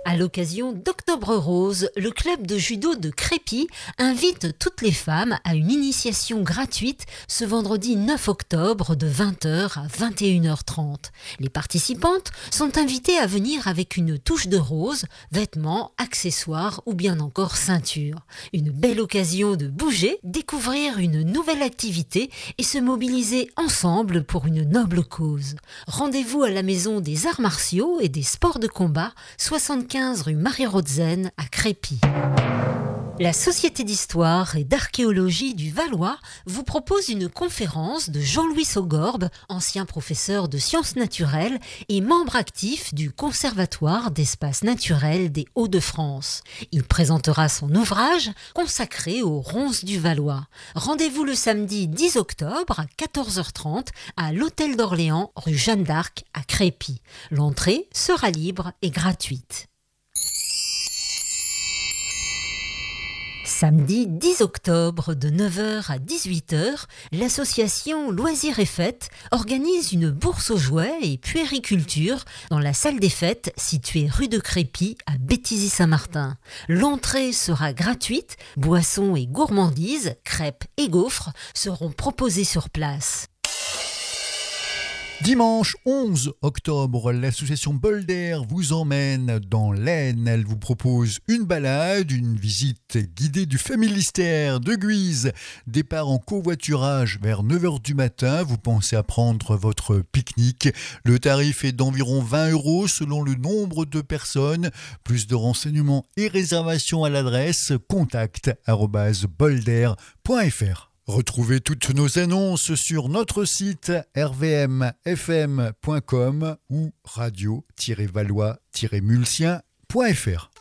À l'occasion d'Octobre Rose, le club de judo de Crépy invite toutes les femmes à une initiation gratuite ce vendredi 9 octobre de 20h à 21h30. Les participantes sont invitées à venir avec une touche de rose, vêtements, accessoires ou bien encore ceinture. Une belle occasion de bouger, découvrir une nouvelle activité et se mobiliser ensemble pour une noble cause. Rendez-vous à la Maison des Arts Martiaux et des Sports de Combat, 75 rue Marie-Rotzen à Crépy. La Société d'Histoire et d'Archéologie du Valois vous propose une conférence de Jean-Louis Saugorbe, ancien professeur de sciences naturelles et membre actif du Conservatoire d'espaces naturels des Hauts-de-France. Il présentera son ouvrage consacré aux ronces du Valois. Rendez-vous le samedi 10 octobre à 14h30 à l'Hôtel d'Orléans, rue Jeanne d'Arc à Crépy. L'entrée sera libre et gratuite. Samedi 10 octobre de 9h à 18h, l'association Loisirs et Fêtes organise une bourse aux jouets et puériculture dans la salle des fêtes située rue de Crépy à Béthisy-Saint-Martin. L'entrée sera gratuite, boissons et gourmandises, crêpes et gaufres seront proposés sur place. Dimanche 11 octobre, l'association Bolder vous emmène dans l'Aisne. Elle vous propose une balade, une visite guidée du Familistère de Guise. Départ en covoiturage vers 9h du matin. Vous pensez à prendre votre pique-nique. Le tarif est d'environ 20 € selon le nombre de personnes. Plus de renseignements et réservations à l'adresse contact@bolder.fr. Retrouvez toutes nos annonces sur notre site rvmfm.com ou radio-valois-mulsien.fr.